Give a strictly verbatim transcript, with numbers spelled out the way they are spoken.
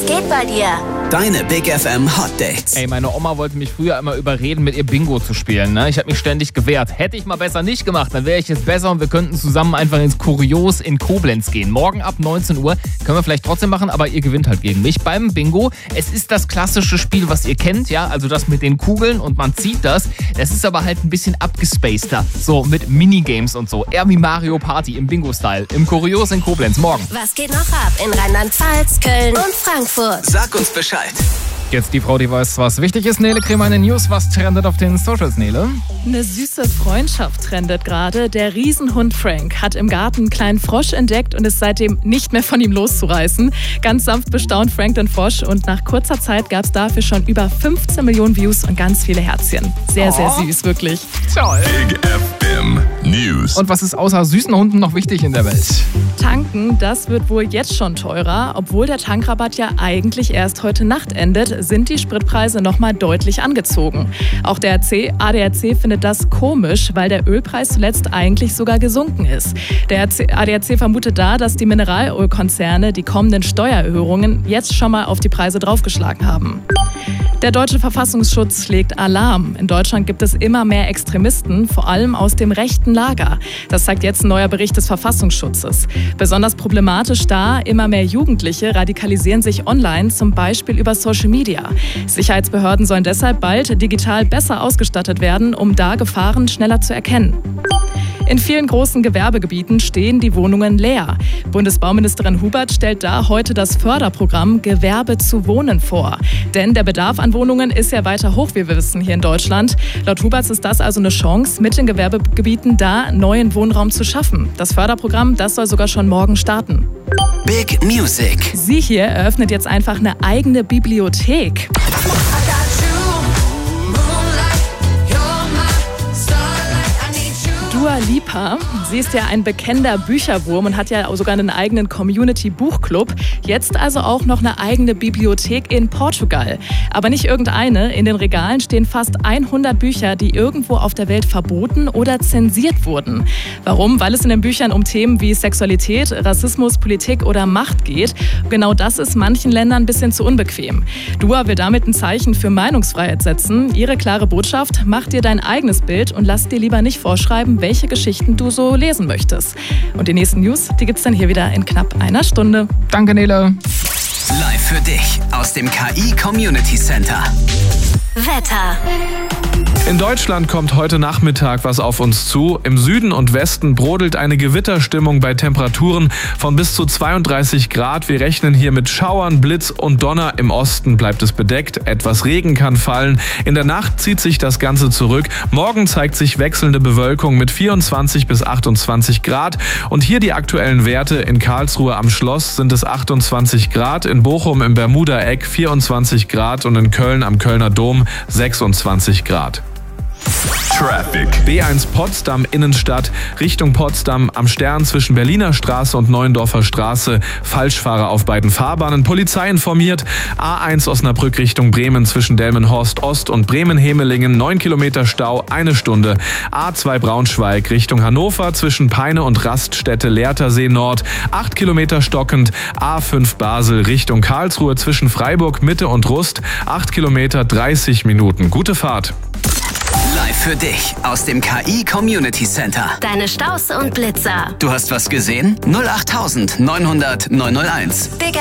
Was geht bei dir? Deine Big F M Hot Dates. Ey, meine Oma wollte mich früher immer überreden, mit ihr Bingo zu spielen. Ne? Ich habe mich ständig gewehrt. Hätte ich mal besser nicht gemacht, dann wäre ich jetzt besser und wir könnten zusammen einfach ins Kurios in Koblenz gehen. Morgen ab neunzehn Uhr können wir vielleicht trotzdem machen, aber ihr gewinnt halt gegen mich beim Bingo. Es ist das klassische Spiel, was ihr kennt, ja, also das mit den Kugeln und man zieht das. Das ist aber halt ein bisschen abgespaceder, so mit Minigames und so. Eher wie Mario Party im Bingo-Style. Im Kurios in Koblenz morgen. Was geht noch ab in Rheinland-Pfalz, Köln und Frankfurt? Sag uns Bescheid. Jetzt die Frau, die weiß, was wichtig ist. Nele, kriegen wir eine News. Was trendet auf den Socials, Nele? Eine süße Freundschaft trendet gerade. Der Riesenhund Frank hat im Garten einen kleinen Frosch entdeckt und ist seitdem nicht mehr von ihm loszureißen. Ganz sanft bestaunt Frank den Frosch und nach kurzer Zeit gab es dafür schon über fünfzehn Millionen Views und ganz viele Herzchen. Sehr, sehr süß, wirklich. Toll. Big F M News. Und was ist außer süßen Hunden noch wichtig in der Welt? Tanken, das wird wohl jetzt schon teurer. Obwohl der Tankrabatt ja eigentlich erst heute Nacht endet, sind die Spritpreise nochmal deutlich angezogen. Auch der A D A C findet das komisch, weil der Ölpreis zuletzt eigentlich sogar gesunken ist. Der A D A C vermutet da, dass die Mineralölkonzerne die kommenden Steuererhöhungen jetzt schon mal auf die Preise draufgeschlagen haben. Der deutsche Verfassungsschutz schlägt Alarm. In Deutschland gibt es immer mehr Extremisten, vor allem aus dem rechten Lager. Das zeigt jetzt ein neuer Bericht des Verfassungsschutzes. Besonders problematisch da, immer mehr Jugendliche radikalisieren sich online, zum Beispiel über Social Media. Sicherheitsbehörden sollen deshalb bald digital besser ausgestattet werden, um da Gefahren schneller zu erkennen. In vielen großen Gewerbegebieten stehen die Wohnungen leer. Bundesbauministerin Hubert stellt da heute das Förderprogramm Gewerbe zu Wohnen vor. Denn der Bedarf an Wohnungen ist ja weiter hoch, wie wir wissen, hier in Deutschland. Laut Huberts ist das also eine Chance, mit den Gewerbegebieten da neuen Wohnraum zu schaffen. Das Förderprogramm, das soll sogar schon morgen starten. Big Music. Sie hier eröffnet jetzt einfach eine eigene Bibliothek. Dua Lipa, sie ist ja ein bekennender Bücherwurm und hat ja sogar einen eigenen Community-Buchclub. Jetzt also auch noch eine eigene Bibliothek in Portugal. Aber nicht irgendeine. In den Regalen stehen fast hundert Bücher, die irgendwo auf der Welt verboten oder zensiert wurden. Warum? Weil es in den Büchern um Themen wie Sexualität, Rassismus, Politik oder Macht geht. Genau das ist manchen Ländern ein bisschen zu unbequem. Dua will damit ein Zeichen für Meinungsfreiheit setzen. Ihre klare Botschaft: Mach dir dein eigenes Bild und lass dir lieber nicht vorschreiben, welche Geschichten du so lesen möchtest. Und die nächsten News, die gibt's dann hier wieder in knapp einer Stunde. Danke, Nele. Live für dich aus dem K I Community Center. Wetter. In Deutschland kommt heute Nachmittag was auf uns zu. Im Süden und Westen brodelt eine Gewitterstimmung bei Temperaturen von bis zu zweiunddreißig Grad. Wir rechnen hier mit Schauern, Blitz und Donner. Im Osten bleibt es bedeckt. Etwas Regen kann fallen. In der Nacht zieht sich das Ganze zurück. Morgen zeigt sich wechselnde Bewölkung mit vierundzwanzig bis achtundzwanzig Grad. Und hier die aktuellen Werte. In Karlsruhe am Schloss sind es achtundzwanzig Grad, in Bochum im Bermuda-Eck vierundzwanzig Grad und in Köln am Kölner Dom sechsundzwanzig Grad. Traffic. B eins Potsdam Innenstadt Richtung Potsdam am Stern zwischen Berliner Straße und Neuendorfer Straße. Falschfahrer auf beiden Fahrbahnen. Polizei informiert. A eins Osnabrück Richtung Bremen zwischen Delmenhorst Ost und Bremen-Hemelingen. neun Kilometer Stau, eine Stunde. A zwei Braunschweig Richtung Hannover zwischen Peine und Raststätte Lehrtersee Nord. acht Kilometer stockend. A fünf Basel Richtung Karlsruhe zwischen Freiburg Mitte und Rust. acht Kilometer, dreißig Minuten. Gute Fahrt. Live für dich aus dem K I Community Center. Deine Staus und Blitzer. Du hast was gesehen? null acht neunhundert neunhunderteins. Big